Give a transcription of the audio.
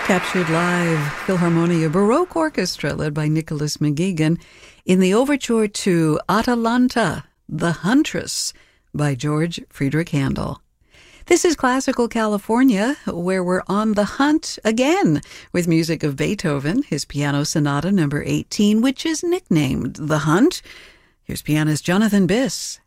Captured live Philharmonia Baroque Orchestra led by Nicholas McGuigan in the overture to Atalanta, the Huntress by George Friedrich Handel. This is Classical California, where we're on the hunt again with music of Beethoven, his Piano Sonata number 18, which is nicknamed The Hunt. Here's pianist Jonathan Biss.